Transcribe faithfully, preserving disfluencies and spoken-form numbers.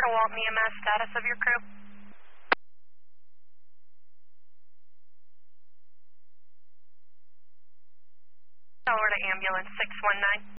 Walton E M S, status of your crew? Over to ambulance six one nine.